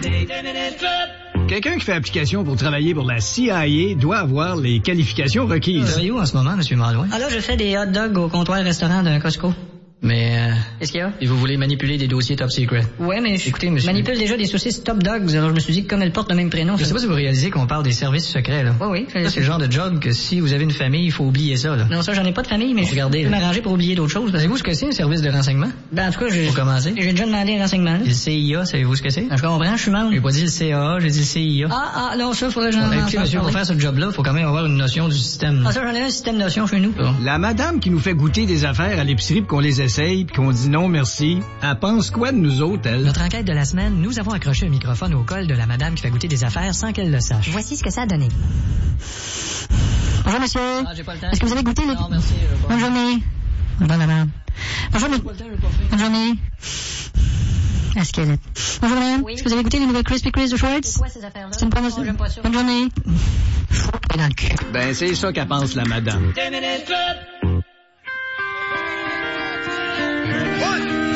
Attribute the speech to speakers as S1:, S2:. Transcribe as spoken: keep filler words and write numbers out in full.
S1: Quelqu'un qui fait application pour travailler pour la C I A doit avoir les qualifications requises.
S2: Vous travaillez où en ce moment, M. Malouin?
S3: Ah là, je fais des hot dogs au comptoir restaurant d'un Costco.
S2: Mais, euh,
S3: Qu'est-ce qu'il y a?
S2: et vous voulez manipuler des dossiers top secret?
S3: Ouais, mais je
S2: Écoutez, monsieur-
S3: manipule déjà des saucisses Top Dogs, alors je me suis dit que comme elles portent le même prénom...
S2: Je
S3: ça-
S2: sais pas si vous réalisez qu'on parle des services secrets, là.
S3: Oui, oui.
S2: Ça, c'est le genre de job que si vous avez une famille, il faut oublier ça, là.
S3: Non, ça, j'en ai pas de famille, mais
S2: Regardez,
S3: je peux
S2: là.
S3: m'arranger pour oublier d'autres choses. parce que-
S2: Savez-vous ce que c'est, un service de renseignement?
S3: Ben, en tout cas, j'ai...
S2: Pour commencer.
S3: J'ai déjà demandé un renseignement.
S2: Le C I A, savez-vous ce que c'est?
S3: Je comprends, je suis membre.
S2: J'ai pas dit le C A A, j'ai dit le C I A.
S3: Ah, ah, non, ça, faudrait que j'en
S2: Ben,
S3: entende
S2: écoutez, monsieur, pour
S3: parler.
S2: faire ce job-là, faut quand même avoir une notion du système.
S3: Ah, ça, j'en ai un système de notion chez nous.
S2: Bon.
S1: La madame qui nous fait goûter des affaires à l'épicerie pis qu'on les essaye pis qu'on dit non merci, elle pense quoi de nous autres, elle?
S2: Notre enquête de la semaine, nous avons accroché un microphone au col de la madame qui fait goûter des affaires sans qu'elle le sache.
S4: Voici ce que ça a donné. Bonjour, monsieur.
S2: Ah, j'ai pas le temps.
S4: Est-ce que vous avez goûté les...
S2: Non, merci. je veux pas.
S4: Bonne journée. Bonjour, madame. Bonjour,
S2: J'ai
S4: monsieur.
S2: pas le temps, je veux pas faire.
S4: Bonne journée. La squelette. Bonjour, madame.
S3: Oui.
S4: Est-ce que vous avez goûté les nouvelles Crispy Crisp de Schwartz?
S3: C'est quoi ces affaires-là?
S4: C'est une promotion.
S3: Oh, j'aime pas ça.
S4: Bonne journée. Fou, dans le cul.
S1: Ben, c'est ça qu'elle pense, la madame.
S5: Ten minutes club.